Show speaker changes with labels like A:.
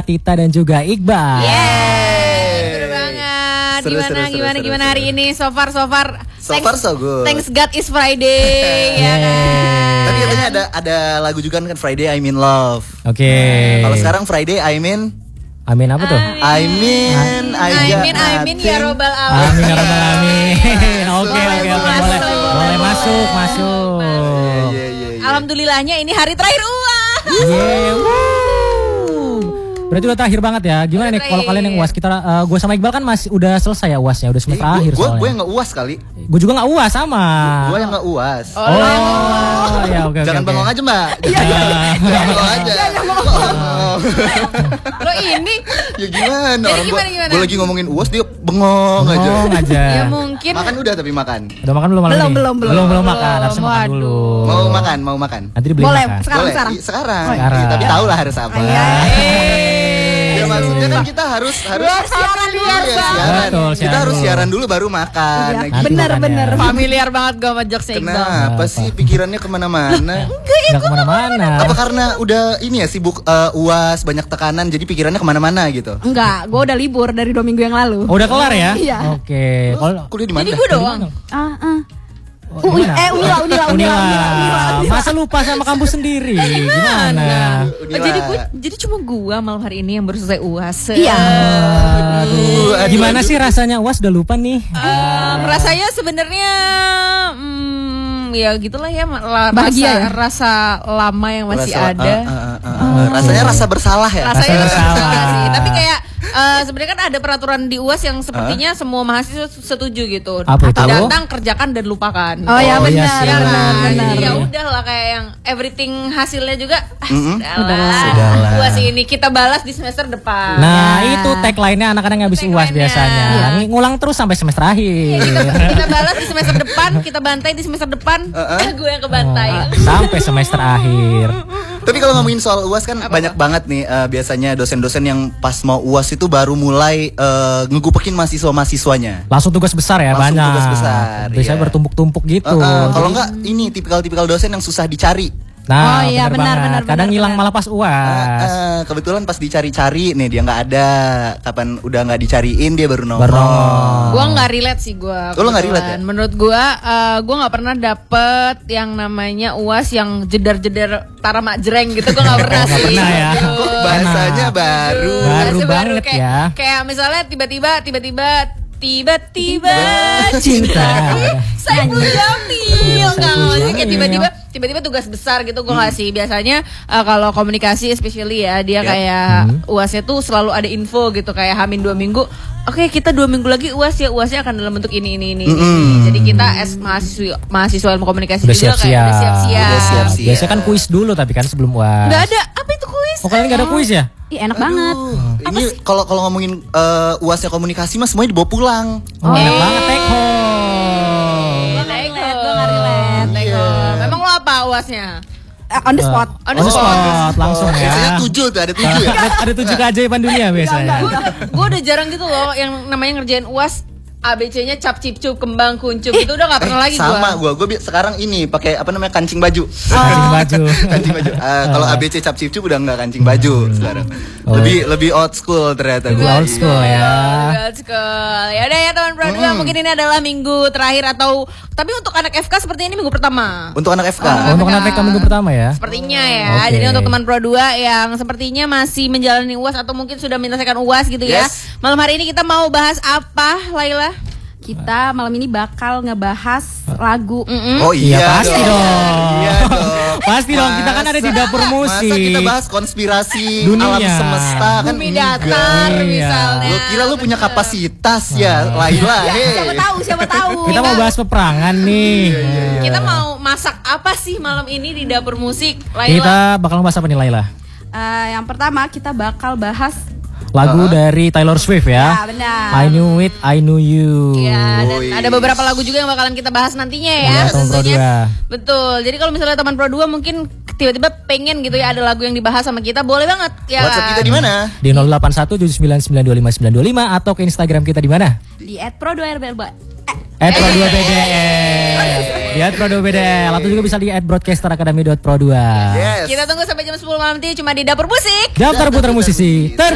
A: Tita dan juga Iqbal.
B: Seru banget. Gimana hari ini? So far
C: so good.
B: Thanks God is Friday. Ya kan.
C: Tapi katanya ada lagu juga kan Friday I'm in love.
A: Oke.
C: Kalau sekarang Friday Amin
A: apa tuh?
C: Amin
B: ya robbal alamin.
A: Amin ya robbal alamin. Oke. Boleh masuk.
B: Alhamdulillahnya ini hari terakhir UAS.
A: Berarti udah terakhir banget ya. Gimana nih kalau kalian yang UAS? Gue sama Iqbal kan masih udah selesai ya UASnya, udah semester akhir soalnya.
C: Gue yang nggak UAS kali.
A: Gue juga nggak UAS sama.
C: Gue yang nggak UAS.
A: Ya oke.
C: Jangan bengong aja Mbak. Jangan bengong aja.
B: Lo ini?
C: Ya gimana? Orang
B: gimana?
C: Gue lagi ngomongin UAS dia bengong aja.
B: Ya mungkin.
C: Makan udah tapi makan.
A: Udah makan belum malam ini? Belum makan. Harus makan dulu.
C: Mau makan.
A: Nanti dibeli
B: boleh,
A: makan.
C: Sekarang. Tapi tahu lah harus apa. Ya maksudnya kan kita harus
B: siaran dulu.
A: Betul,
C: kita harus siaran dulu baru makan.
B: Bener. Familiar banget gue sama jokesnya Iqbal.
C: Kenapa sih pikirannya kemana-mana?
A: Enggak kemana-mana.
C: Apa karena udah ini ya sibuk UAS banyak tekanan jadi pikirannya kemana-mana gitu?
B: Enggak, gue udah libur dari 2 minggu yang lalu.
A: Udah kelar ya?
B: Iya.
A: Oke.
C: Kuliah di mana?
B: Jadi gue doang. Unila.
A: Masa lupa sama kampus sendiri? Gimana?
B: Jadi cuma gua malam hari ini yang baru selesai UAS.
A: Iya. Gimana sih rasanya UAS udah lupa nih?
B: Rasanya sebenarnya ya gitulah ya,
A: bahagia
B: rasa lama yang masih ada.
C: Rasanya rasa bersalah ya.
B: Rasanya bersalah sih. Tapi kayak sebenarnya kan ada peraturan di UAS yang sepertinya semua mahasiswa setuju gitu. Datang, kerjakan dan lupakan.
A: Oh ya benar.
B: Jadi ya udahlah kayak yang everything hasilnya juga udahlah. UAS ini kita balas di semester depan.
A: Nah, itu tagline-nya anak-anak yang habis UAS biasanya. Ngulang terus sampai semester akhir.
B: Kita balas di semester depan, kita bantai di semester depan. Gue yang kebantai.
A: Sampai semester akhir.
C: Tapi kalau ngomongin soal UAS kan banyak banget nih biasanya dosen-dosen yang pas mau UAS itu baru mulai ngegupekin mahasiswa-mahasiswanya.
A: Langsung tugas besar ya, banyak.
C: Tugas besar.
A: Biasanya bertumpuk-tumpuk gitu.
C: Kalau enggak ini tipikal-tipikal dosen yang susah dicari.
A: Nah, benar. Kadang hilang malah pas UAS.
C: Kebetulan pas dicari-cari nih dia nggak ada. Kapan udah nggak dicariin dia baru nongol.
B: Gua nggak relate sih gua.
C: Lo nggak relate ya?
B: Menurut gua nggak pernah dapet yang namanya UAS yang jedar-jedar tara majreng gitu. Gua nggak pernah sih.
A: Pernah ya.
C: Bahasanya baru
A: banget ya.
B: Kayak misalnya tiba-tiba cinta saya belum jamil kayak tiba-tiba tugas besar gitu gue ngasih. Biasanya kalau komunikasi especially ya dia kayak UASnya tuh selalu ada info gitu kayak Hamin 2 minggu. Oke, kita 2 minggu lagi UAS ya. UASnya akan dalam bentuk ini. Jadi kita as mahasiswa ilmu komunikasi
A: udah
B: juga kayak udah siap-siap.
A: Biasanya kan kuis dulu tapi kan sebelum UAS.
B: Gak ada. Apa itu kuis?
A: Oh, kalian gak ada kuis ya?
B: Ih, enak banget.
C: Ini kalau ngomongin UASnya komunikasi mah semuanya dibawa pulang.
A: Enak banget take home.
B: Memang lo apa UASnya?
A: On the spot langsung ya.
C: Biasanya 7 tuh, ada 7 ya.
A: Ada 7 keajaiban dunia biasanya.
B: Gue udah jarang gitu loh yang namanya ngerjain UAS ABC-nya cap cip cup kembang kuncup itu udah gak pernah lagi gue.
C: Sama gue sekarang ini pakai apa namanya kancing baju.
A: Kancing baju.
C: Kalau ABC cap cip cup udah nggak kancing baju sekarang. Lebih old school ternyata gue.
A: Old school ya.
B: Old school. Ya udah ya teman Pro 2 mungkin ini adalah minggu terakhir atau tapi untuk anak FK seperti ini minggu pertama.
C: Untuk anak FK.
A: Untuk anak FK minggu pertama ya.
B: Sepertinya ya. Jadi untuk teman Pro 2 yang sepertinya masih menjalani UAS atau mungkin sudah menyelesaikan UAS gitu ya. Malam hari ini kita mau bahas apa, Laila?
D: Kita malam ini bakal ngebahas lagu.
C: Oh iya
A: pasti dong. Iya dong. Pasti dong, kita kan ada di dapur musik.
C: Masa kita bahas konspirasi
A: dunia,
C: alam semesta kan
B: bumi datar misalnya.
C: Lo kira lu punya kapasitas ya, Laila.
D: Siapa tahu.
A: Kita mau bahas peperangan nih.
B: Kita mau masak apa sih malam ini di dapur musik, Laila?
A: Kita bakal bahas apa nih, Laila?
D: Yang pertama kita bakal bahas
A: lagu dari Taylor Swift ya.
D: Ya benar.
A: I Knew It, I Knew You.
B: Ya, dan ada beberapa lagu juga yang bakalan kita bahas nantinya ya, tentunya. Betul. Jadi kalau misalnya teman Pro 2 mungkin tiba-tiba pengen gitu ya ada lagu yang dibahas sama kita, boleh banget ya.
C: WhatsApp kita di mana?
A: Di 081799255925 atau ke Instagram kita di mana?
D: Di @pro2rbl.
A: @pro2bdl. Di @pro2bdl. Atau juga bisa di @broadcasteracademy.pro2.
C: Yes.
B: Kita tunggu sampai jam 10 malam nanti cuma di dapur musik.
A: Daftar putar musisi